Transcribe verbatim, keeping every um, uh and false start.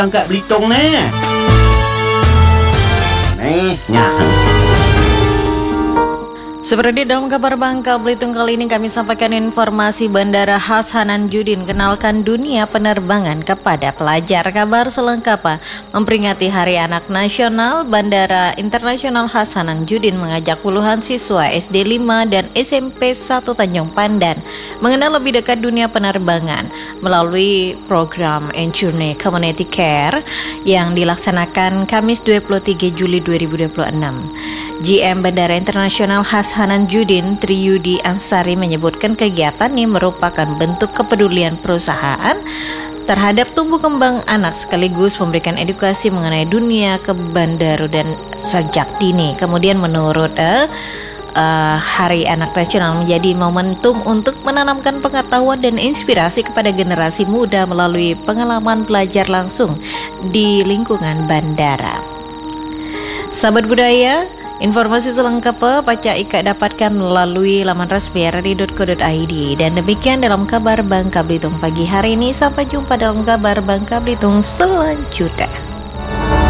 Angkat Belitung nih. Nih, nyahan. Seperti dalam kabar Bangka Belitung kali ini kami sampaikan informasi Bandara Hasanuddin kenalkan dunia penerbangan kepada pelajar. Kabar selengkapnya memperingati Hari Anak Nasional, Bandara Internasional Hasanuddin mengajak puluhan siswa S D lima dan S M P satu Tanjung Pandan mengenal lebih dekat dunia penerbangan melalui program Enjourney Community Care yang dilaksanakan Kamis dua puluh tiga Juli dua ribu dua puluh enam. G M Bandara Internasional Hasanuddin Triyudi Ansari menyebutkan kegiatan ini merupakan bentuk kepedulian perusahaan terhadap tumbuh kembang anak sekaligus memberikan edukasi mengenai dunia kebandarudan sejak dini. Kemudian menurut uh, uh, Hari Anak Nasional menjadi momentum untuk menanamkan pengetahuan dan inspirasi kepada generasi muda melalui pengalaman belajar langsung di lingkungan bandara. Sahabat budaya, informasi selengkapnya Paca Ika dapatkan melalui laman resmi r r i dot co dot i d. Dan demikian dalam kabar Bangka Belitung pagi hari ini. Sampai jumpa dalam kabar Bangka Belitung selanjutnya.